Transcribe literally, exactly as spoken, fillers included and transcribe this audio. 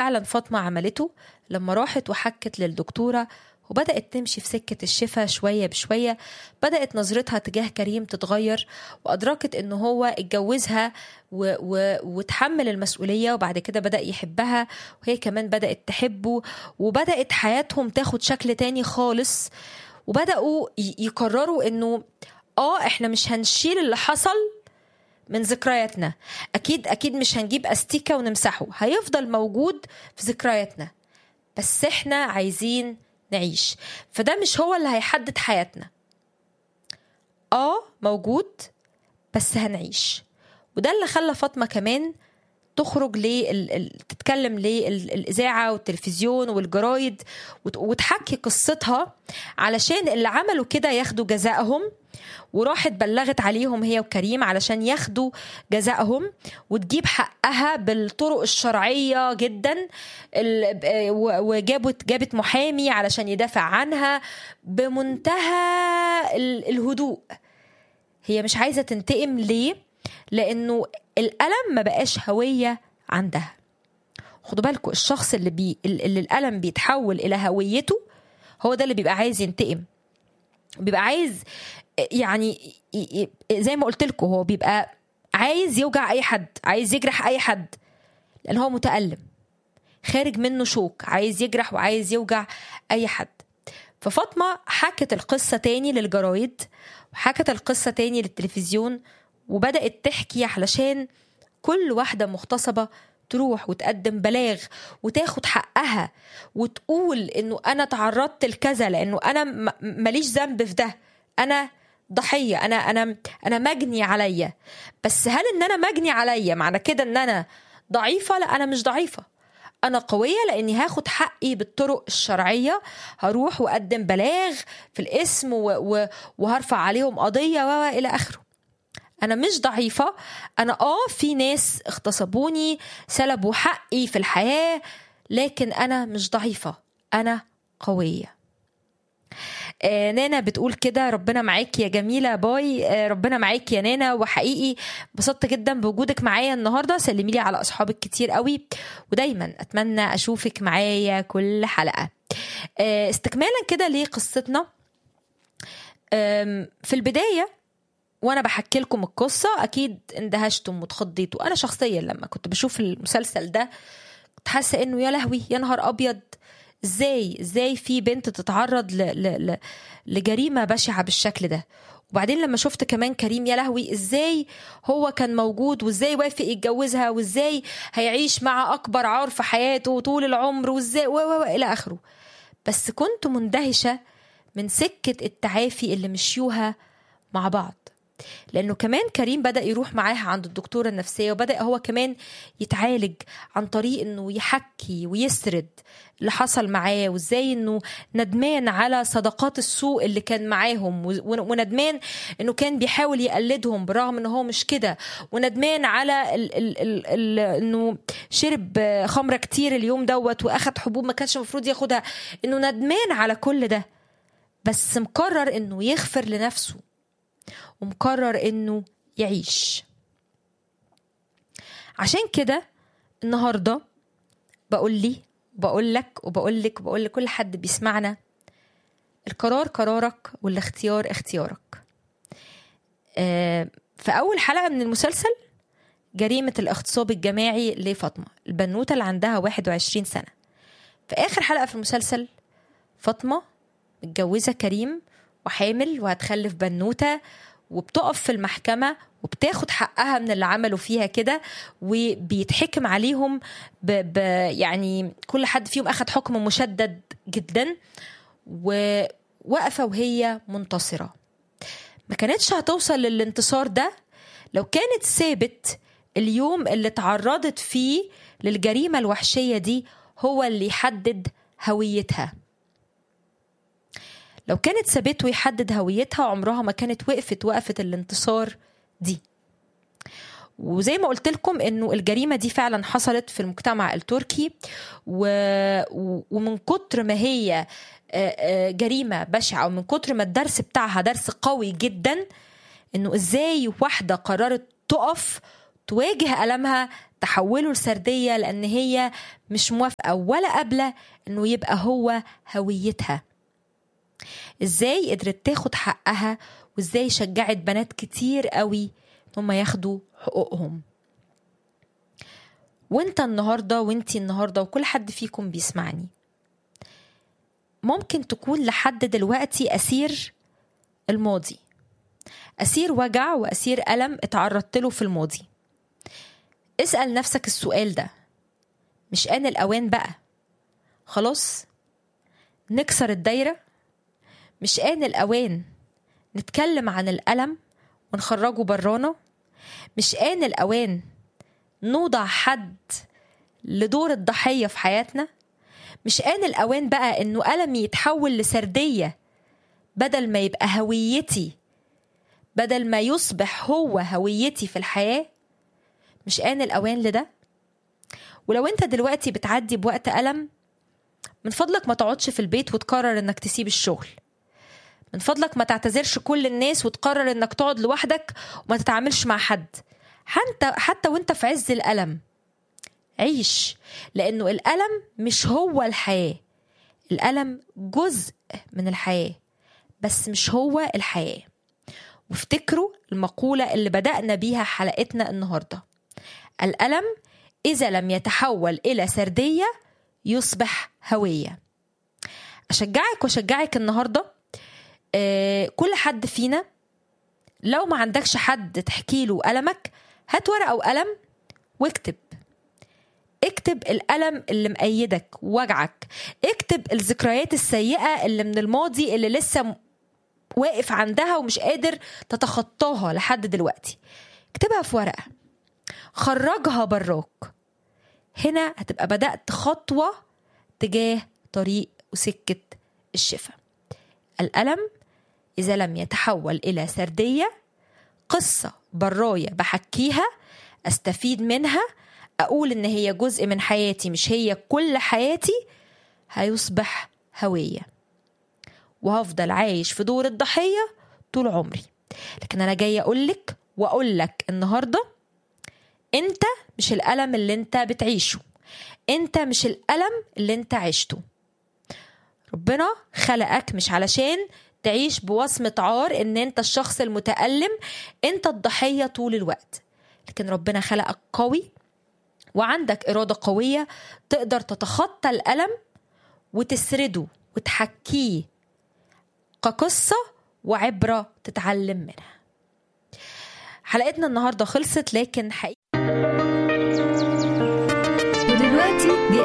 فعلا فاطمة عملته لما راحت وحكت للدكتورة وبدأت تمشي في سكة الشفاء شوية بشوية. بدأت نظرتها تجاه كريم تتغير، وأدركت إنه هو اتجوزها و... و... وتحمل المسؤولية، وبعد كده بدأ يحبها وهي كمان بدأت تحبه، وبدأت حياتهم تاخد شكل تاني خالص. وبدأوا ي... يقرروا إنه آه إحنا مش هنشيل اللي حصل من ذكرياتنا، أكيد أكيد مش هنجيب أستيكة ونمسحه، هيفضل موجود في ذكرياتنا، بس إحنا عايزين نعيش. فده مش هو اللي هيحدد حياتنا، آه موجود بس هنعيش. وده اللي خلى فاطمة كمان تخرج ليه تتكلم ليه الإذاعة والتلفزيون والجرايد وتحكي قصتها، علشان اللي عملوا كده ياخدوا جزائهم. وراحت بلغت عليهم هي وكريم علشان ياخدوا جزائهم وتجيب حقها بالطرق الشرعية جدا، وجابت جابت محامي علشان يدافع عنها بمنتهى الهدوء. هي مش عايزة تنتقم ليه؟ لأنه الألم ما بقاش هوية عندها. خدوا بالكم، الشخص اللي, بي اللي الألم بيتحول إلى هويته هو ده اللي بيبقى عايز ينتقم، بيبقى عايز يعني زي ما قلت لكم، هو بيبقى عايز يوجع أي حد، عايز يجرح أي حد، لأن هو متألم خارج منه شوك، عايز يجرح وعايز يوجع أي حد. ففاطمة حكت القصة تاني للجرايد وحكت القصة تاني للتلفزيون، وبدأت تحكي علشان كل واحدة مغتصبة تروح وتقدم بلاغ وتاخد حقها وتقول إنه أنا تعرضت لكذا، لأنه أنا ماليش ذنب في ده، أنا ضحية، أنا أنا أنا مجني عليا. بس هل إن أنا مجني عليا معنى كده إن أنا ضعيفة؟ لا، أنا مش ضعيفة، أنا قوية، لأني هاخد حقي بالطرق الشرعية، هروح وأقدم بلاغ في الاسم وهرفع عليهم قضية وإلى آخره. أنا مش ضعيفة، أنا آه في ناس اغتصبوني سلبوا حقي في الحياة، لكن أنا مش ضعيفة، أنا قوية. آه نانا بتقول كده، ربنا معاك يا جميلة باي. آه ربنا معاك يا نانا، وحقيقي بسطت جدا بوجودك معايا النهاردة. سلمي لي على أصحابك كتير قوي، ودايما أتمنى أشوفك معايا كل حلقة. آه استكمالا كده لقصتنا، آه في البداية وانا بحكي لكم القصة اكيد اندهشتم واتخضيتوا. انا شخصيا لما كنت بشوف المسلسل ده كنت حاسة انه يا لهوي يا نهار ابيض، ازاي ازاي في بنت تتعرض ل... ل... ل... لجريمة بشعة بالشكل ده. وبعدين لما شفت كمان كريم، يا لهوي ازاي هو كان موجود، وازاي وافق يتجوزها، وازاي هيعيش مع اكبر عار في حياته طول العمر، وازاي و... و... الى اخره. بس كنت مندهشة من سكة التعافي اللي مشيوها مع بعض، لأنه كمان كريم بدأ يروح معاها عند الدكتورة النفسية، وبدأ هو كمان يتعالج عن طريق أنه يحكي ويسرد اللي حصل معاه، وإزاي أنه ندمان على صداقات السوء اللي كان معاهم، وندمان أنه كان بيحاول يقلدهم برغم أنه هو مش كده، وندمان على ال ال ال ال أنه شرب خمرة كتير اليوم دوت وأخد حبوب ما كانش مفروض ياخدها، أنه ندمان على كل ده، بس مقرر أنه يغفر لنفسه ومقرر انه يعيش. عشان كده النهارده بقول لي بقول لك وبقول لك وبقول لكل حد بيسمعنا، القرار قرارك والاختيار اختيارك. آه في اول حلقة من المسلسل جريمة الاغتصاب الجماعي لفاطمة البنوتة اللي عندها واحد وعشرين سنة. في اخر حلقة في المسلسل فاطمة متجوزة كريم وحامل وهتخلف بنوتة، وبتقف في المحكمة وبتاخد حقها من اللي عملوا فيها كده، وبيتحكم عليهم ب... ب... يعني كل حد فيهم أخد حكم مشدد جدا، ووقفة وهي منتصرة. ما كانتش هتوصل للانتصار ده لو كانت سابت اليوم اللي تعرضت فيه للجريمة الوحشية دي هو اللي يحدد هويتها. لو كانت سابته يحدد هويتها عمرها ما كانت وقفت وقفة الانتصار دي. وزي ما قلت لكم انه الجريمة دي فعلا حصلت في المجتمع التركي، و... ومن كتر ما هي جريمة بشعة، ومن كتر ما الدرس بتاعها درس قوي جدا، انه ازاي واحدة قررت تقف تواجه ألمها تحوله لسردية لأن هي مش موافقة ولا قابلة إنه يبقى هو هويتها. إزاي قدرت تاخد حقها، وإزاي شجعت بنات كتير قوي هم ياخدوا حقوقهم. وانت النهاردة وانتي النهاردة وكل حد فيكم بيسمعني، ممكن تكون لحد دلوقتي أسير الماضي، أسير وجع وأسير ألم اتعرضت له في الماضي. اسأل نفسك السؤال ده، مش آن الأوان بقى خلاص نكسر الدايرة؟ مش آن الأوان نتكلم عن الألم ونخرجه برانا؟ مش آن الأوان نوضع حد لدور الضحية في حياتنا؟ مش آن الأوان بقى إنه ألمي يتحول لسردية بدل ما يبقى هويتي، بدل ما يصبح هو هويتي في الحياة؟ مش آن الأوان لده؟ ولو أنت دلوقتي بتعدي بوقت ألم، من فضلك ما تقعدش في البيت وتقرر إنك تسيب الشغل. من فضلك ما تعتذرش كل الناس وتقرر إنك تقعد لوحدك وما تتعاملش مع حد. حتى حتى وانت في عز الألم عيش، لأنه الألم مش هو الحياة. الألم جزء من الحياة بس مش هو الحياة. وافتكروا المقولة اللي بدأنا بيها حلقتنا النهاردة: الألم إذا لم يتحول إلى سردية يصبح هوية. أشجعك وأشجعك النهاردة، آه كل حد فينا لو ما عندكش حد تحكي له ألمك، هات ورقة وقلم واكتب. اكتب الألم اللي مقيدك ووجعك، اكتب الذكريات السيئة اللي من الماضي اللي لسه واقف عندها ومش قادر تتخطاها لحد دلوقتي. اكتبها في ورقة، خرجها براك. هنا هتبقى بدأت خطوة تجاه طريق وسكة الشفاء. الألم إذا لم يتحول إلى سردية قصة براية بحكيها، أستفيد منها، أقول إن هي جزء من حياتي مش هي كل حياتي، هيصبح هوية وهفضل عايش في دور الضحية طول عمري. لكن أنا جاية أقولك وأقولك النهاردة، أنت مش الألم اللي أنت بتعيشه، أنت مش الألم اللي أنت عشته. ربنا خلقك مش علشان تعيش بوصمة عار إن أنت الشخص المتألم، أنت الضحية طول الوقت. لكن ربنا خلقك قوي وعندك إرادة قوية تقدر تتخطى الألم وتسرده وتحكيه كقصة وعبرة تتعلم منها. حلقتنا النهاردة خلصت، لكن حقيقة